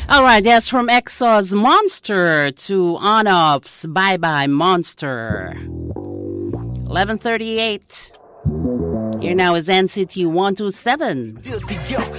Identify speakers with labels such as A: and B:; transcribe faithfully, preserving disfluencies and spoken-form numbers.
A: All right, that's from Exo's Monster to On-Off's Bye Bye Monster. eleven thirty-eight. Here now is N C T one two seven.